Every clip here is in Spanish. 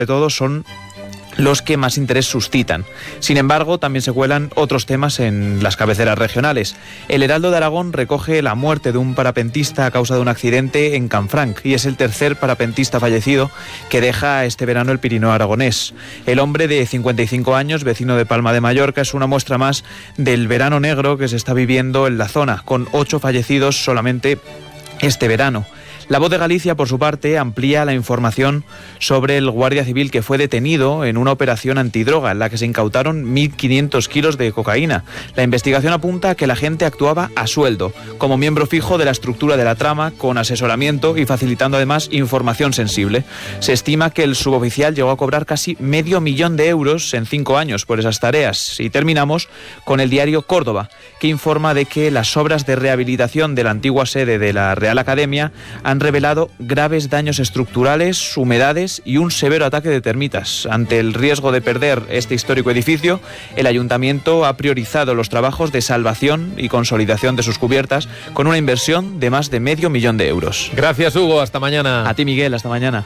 todo son los que más interés suscitan. Sin embargo, también se cuelan otros temas en las cabeceras regionales. El Heraldo de Aragón recoge la muerte de un parapentista a causa de un accidente en Canfranc y es el tercer parapentista fallecido que deja este verano el Pirineo aragonés. El hombre de 55 años, vecino de Palma de Mallorca, es una muestra más del verano negro que se está viviendo en la zona, con 8 fallecidos solamente este verano. La Voz de Galicia, por su parte, amplía la información sobre el guardia civil que fue detenido en una operación antidroga en la que se incautaron 1.500 kilos de cocaína. La investigación apunta a que la agente actuaba a sueldo, como miembro fijo de la estructura de la trama, con asesoramiento y facilitando además información sensible. Se estima que el suboficial llegó a cobrar casi $500.000 de euros en 5 años por esas tareas. Y terminamos con el diario Córdoba, que informa de que las obras de rehabilitación de la antigua sede de la Real Academia han revelado graves daños estructurales, humedades y un severo ataque de termitas. Ante el riesgo de perder este histórico edificio, el ayuntamiento ha priorizado los trabajos de salvación y consolidación de sus cubiertas con una inversión de más de $500.000 de euros. Gracias, Hugo. Hasta mañana. A ti, Miguel. Hasta mañana.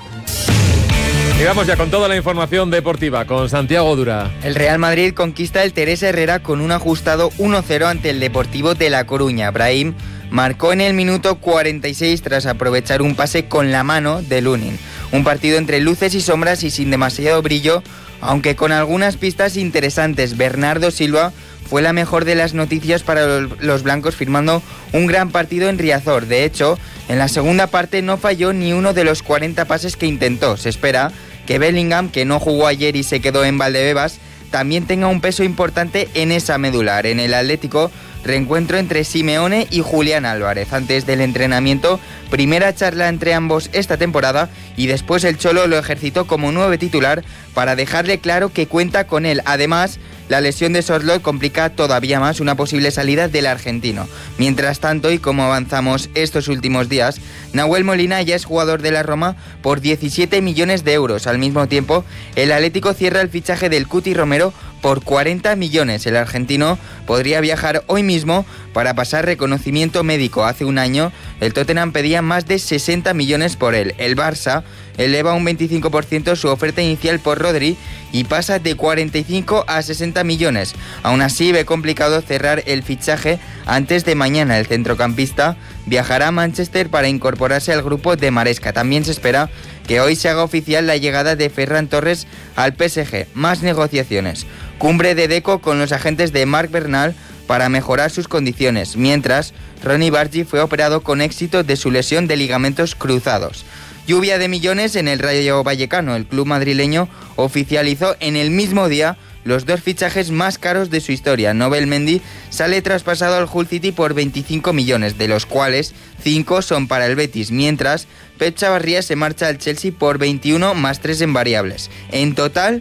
Y vamos ya con toda la información deportiva, con Santiago Dura. El Real Madrid conquista el Teresa Herrera con un ajustado 1-0 ante el Deportivo de La Coruña. Brahim marcó en el minuto 46 tras aprovechar un pase con la mano de Lunin. Un partido entre luces y sombras y sin demasiado brillo, aunque con algunas pistas interesantes. Bernardo Silva fue la mejor de las noticias para los blancos, firmando un gran partido en Riazor. De hecho, en la segunda parte no falló ni uno de los 40 pases que intentó. Se espera que Bellingham, que no jugó ayer y se quedó en Valdebebas, también tenga un peso importante en esa medular. En el Atlético, reencuentro entre Simeone y Julián Álvarez. Antes del entrenamiento, primera charla entre ambos esta temporada y después el Cholo lo ejercitó como 9 titular para dejarle claro que cuenta con él. Además, la lesión de Sorloth complica todavía más una posible salida del argentino. Mientras tanto, y como avanzamos estos últimos días, Nahuel Molina ya es jugador de la Roma por 17 millones de euros. Al mismo tiempo, el Atlético cierra el fichaje del Cuti Romero por 40 millones. El argentino podría viajar hoy mismo para pasar reconocimiento médico. Hace un año, el Tottenham pedía más de 60 millones por él. El Barça eleva un 25% su oferta inicial por Rodri y pasa de 45 a 60 millones. Aún así, ve complicado cerrar el fichaje antes de mañana. El centrocampista viajará a Manchester para incorporarse al grupo de Maresca. También se espera que hoy se haga oficial la llegada de Ferran Torres al PSG. Más negociaciones. Cumbre de Deco con los agentes de Marc Bernal para mejorar sus condiciones, mientras Ronny Bargi fue operado con éxito de su lesión de ligamentos cruzados. Lluvia de millones en el Rayo Vallecano. El club madrileño oficializó en el mismo día los 2 fichajes más caros de su historia. Nobel Mendy sale traspasado al Hull City por 25 millones, de los cuales 5 son para el Betis, mientras Pep Chavarría se marcha al Chelsea por 21 más 3 en variables. En total,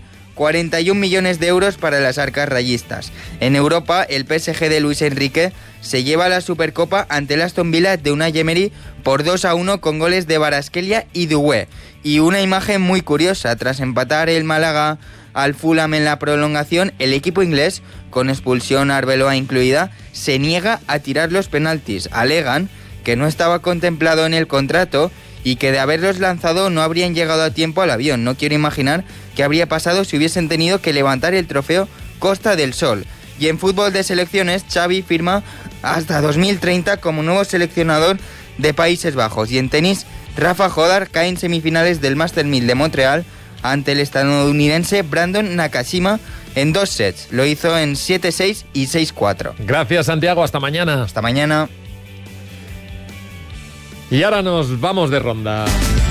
41 millones de euros para las arcas rayistas. En Europa, el PSG de Luis Enrique se lleva la Supercopa ante el Aston Villa de Unai Emery por 2-1 con goles de Kvaratskhelia y Doué. Y una imagen muy curiosa, tras empatar el Málaga al Fulham en la prolongación, el equipo inglés, con expulsión Arbeloa incluida, se niega a tirar los penaltis. Alegan que no estaba contemplado en el contrato y que de haberlos lanzado no habrían llegado a tiempo al avión. No quiero imaginar qué habría pasado si hubiesen tenido que levantar el trofeo Costa del Sol. Y en fútbol de selecciones, Xavi firma hasta 2030 como nuevo seleccionador de Países Bajos. Y en tenis, Rafa Jodar cae en semifinales del Master 1000 de Montreal ante el estadounidense Brandon Nakashima en 2 sets. Lo hizo en 7-6 y 6-4. Gracias, Santiago. Hasta mañana. Hasta mañana. Y ahora nos vamos de ronda.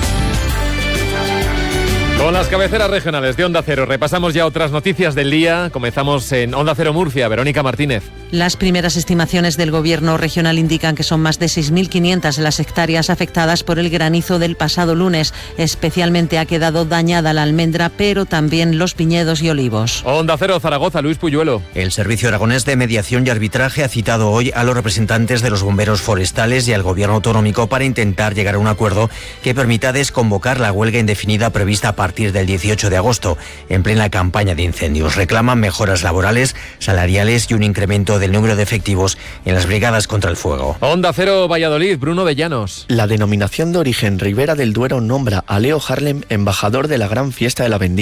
Con las cabeceras regionales de Onda Cero repasamos ya otras noticias del día. Comenzamos en Onda Cero Murcia. Verónica Martínez. Las primeras estimaciones del gobierno regional indican que son más de 6.500 las hectáreas afectadas por el granizo del pasado lunes. Especialmente ha quedado dañada la almendra, pero también los viñedos y olivos. Onda Cero Zaragoza, Luis Puyuelo. El Servicio Aragonés de Mediación y Arbitraje ha citado hoy a los representantes de los bomberos forestales y al gobierno autonómico para intentar llegar a un acuerdo que permita desconvocar la huelga indefinida prevista a partir del 18 de agosto, en plena campaña de incendios. Reclaman mejoras laborales, salariales y un incremento del número de efectivos en las brigadas contra el fuego. Onda Cero Valladolid, Bruno de Llanos. La denominación de origen Ribera del Duero nombra a Leo Harlem embajador de la gran fiesta de la vendimia.